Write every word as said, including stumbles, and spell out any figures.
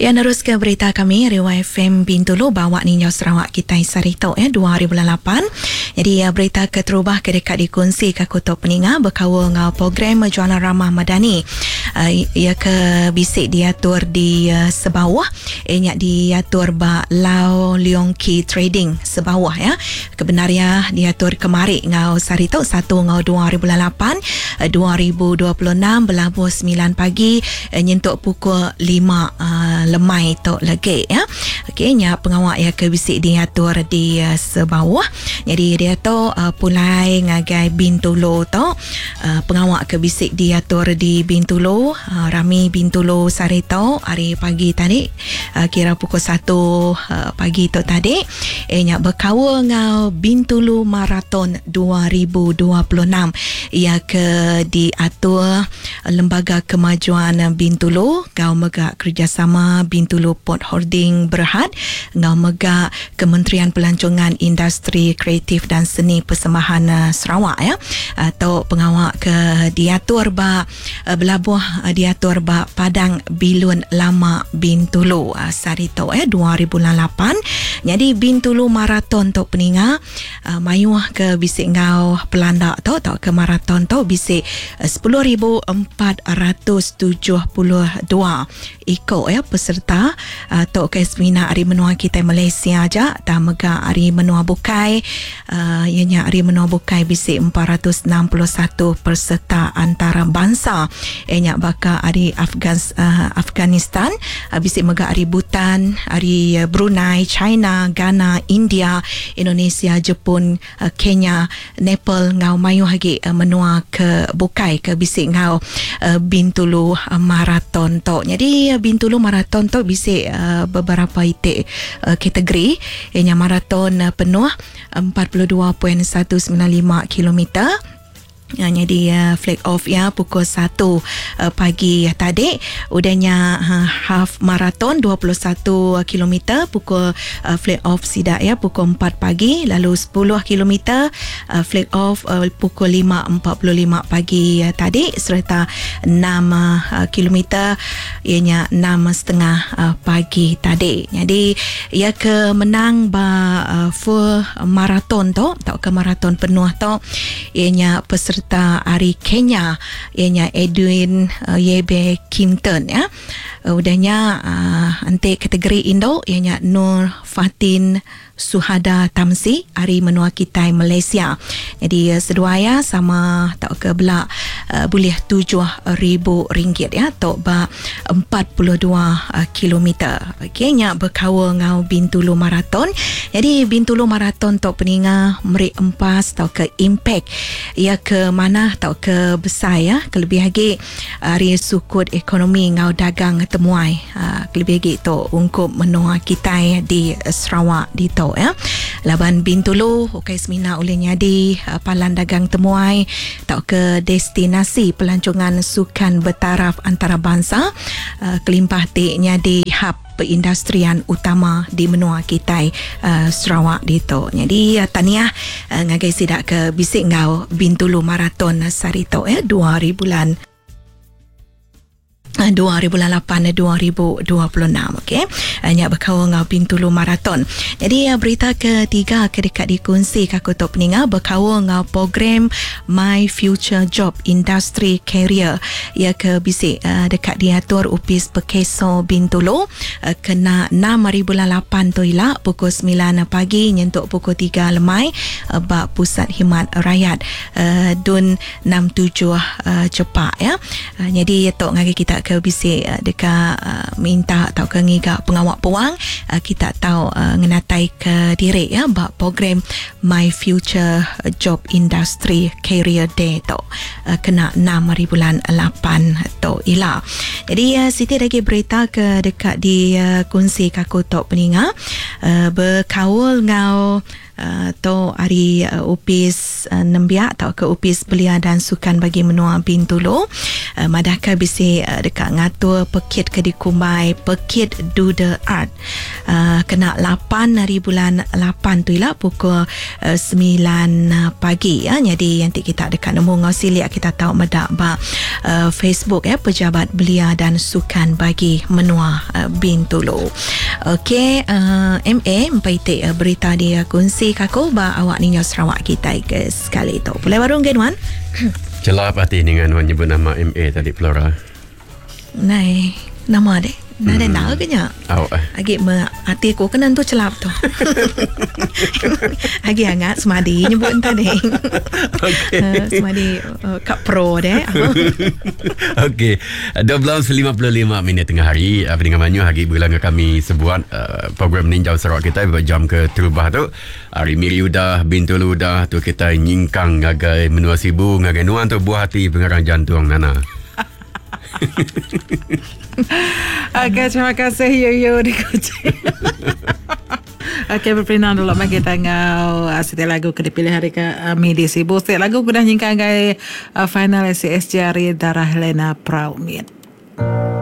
Ya, neruskan berita kami Rewa F M Bintulu bawa ninyo Sarawak kita sarito ya dua ribu lapan. Jadi ya, berita keterubah kedekat dikongsi ke kutuk peninga berkawal ngau program Jualan Ramah Madani. Uh, ia ke bisik diatur di uh, sebawah ianya diatur ba Lau Leong Ki Trading sebawah ya. Kebenaria diatur kemari ngau sarito satu ngau dua ribu lapan uh, dua ribu dua puluh enam berlabuh sembilan pagi uh, nyentuk pukul lima uh, lemai tok lagi ya. Okey, nya pengawak ya ke bisik diatur di uh, sebawah. Jadi dia tu uh, pulai ngagai Bintulu tu uh, pengawak ke bisik diatur di Bintulu uh, Rami Bintulu Sarito hari pagi tadi uh, kira pukul satu uh, pagi tu tadi eh nya berkawal ngau Bintulu Marathon dua ribu dua puluh enam ia ke diatur Lembaga Kemajuan Bintulu ngau megak kerjasama Bintulu Port Holding Berhad ngau megak Kementerian Pelancongan Industri Kreatif dan Seni Persembahan uh, Sarawak ya atau pengawak ke diatur ba uh, belabuh uh, diatur ba Padang Bilun Lama Bintulu uh, sarito ya dua ribu lapan. Jadi Bintulu Marathon tok peninga uh, mayuh ke bisik ngau pelanda tu tok ke marathon tu bisik uh, sepuluh ribu empat ratus tujuh puluh dua ikut ya peserta uh, tok ke semina hari menua kita Malaysia aja dan mega hari menua bukai uh, ianya hari menua bukai bisik empat ratus enam puluh satu peserta antara bangsa ianya baka hari Afgan, uh, Afghanistan uh, bisik mega hari Bhutan hari uh, Brunei, China, Ghana, India, Indonesia, Jepun, uh, Kenya, Nepal ngau mayu lagi uh, menua ke bukai ke bisik ngau uh, Bintulu uh, Marathon tu. Jadi uh, Bintulu Marathon tu bisik uh, beberapa itik uh, kategori ianya marathon uh, penuh empat puluh dua perpuluhan satu sembilan lima kilometer. Yang jadi uh, flag off ya pukul satu uh, pagi uh, tadi. Udahnya uh, half marathon dua puluh satu kilometer pukul uh, flag off sidak ya pukul empat pagi. Lalu sepuluh kilometer uh, flag off uh, pukul lima empat puluh lima pagi uh, tadi. Serta enam uh, kilometer ianya enam setengah uh, pagi tadi. Jadi ia ke menang ba uh, full marathon tu atau ke marathon penuh tu ianya peserta hari Kenya ianya Edwin uh, Yebe Kimpton ya. Uh, udahnya uh, ante kategori Indo ianya Nur Fatin Suhada Tamsi hari menua kitai Malaysia. Jadi uh, seduaya sama tak ke belak uh, boleh tujuh ribu ringgit ya tok ba empat puluh dua uh, kilometer. Okey nya berkawal ngau Bintulu Marathon. Jadi Bintulu Marathon tok peninga merik empas tau ke impact ia ke mana tau ke besar ya kelebih lagi hari sukut ekonomi ngau dagang temuai uh, kelebih lagi tok ungkup menua kitai di uh, Sarawak di tok ya. Laban Bintulu okey semina oleh nyadi uh, palan dagang temuai tau ke destinasi pelancongan sukan bertaraf antarabangsa uh, kelimpah ti nyadi hub perindustrian utama di menua kitai uh, Sarawak dito. Jadi uh, taniah uh, ngagai sidak ke bisik ngau Bintulu Marathon sarito eh dua ribu lan dua ribu lapan dua ribu dua puluh enam. Okey, hanya berkawal ngau Bintulu Marathon. Jadi berita ketiga kedekat dikongsi ke kutuk peninga berkawal ngau program My Future Job Industry Career ia ke bisik uh, dekat diatur upis Pekeso Bintulu uh, kena enam ribu lapan tu ila pukul sembilan pagi nyentuk pukul tiga lemai uh, bak pusat khidmat rakyat uh, dun enam tujuh uh, cepak ya. Uh, jadi tok ngagi kita ke bisik uh, dekat uh, minta atau ke ngiga pengawak puang uh, kita tahu uh, ngenatai ke diri ya bak program My Future Job Industry Career Day tu uh, kena enam ribu lapan tu ila. Jadi uh, Siti lagi berita ke dekat di uh, kongsi kaku tok peninga uh, berkawal ngau Uh, atau hari uh, upis uh, nembiak atau ke upis belia dan sukan bagi menua Bintulu uh, madaka bisi uh, dekat ngatur pekit ke dikumbai pekit do the art uh, kena lapan hari bulan lapan tu lah pukul uh, sembilan uh, pagi ya. Jadi nanti kita dekat nemu ngosili kita tahu medak ba uh, Facebook ya pejabat belia dan sukan bagi menua uh, Bintulu. Okey, uh, M A mpaite uh, berita dia kunci kako ba awak ninyo Sarawak kita ke sekali tu. Boleh barung gen wan? Celah hati dengan wan nyebut nama M A tadi Flora. Nai, nama deh. Nah, hmm. Dah ke nya? Awak. Agi me hati aku kena tu celap tu. Agi hangat semadi nyebut entah deh. Okey. Uh, semadi uh, Kak Pro deh. Okey. dua belas lima puluh lima minit tengah hari. Apa dengan manyu hagi berlangga kami sebuah uh, program Ninjau Sarawak kita buat jam ke terubah tu. Hari Miri udah, Bintulu udah tu kita nyingkang ngagai menua sibu, ngagai nuan tu buah hati pengarang jantung Nana. Okay, terima kasih Yoyo di Kuching. Okay, berpindah dulu bagi tangau uh, setiap lagu ke dipilih hari ke uh, midi sibu. Setiap lagu kudah nyingkang gai uh, final S C S J R I Darah Helena Proud Meet.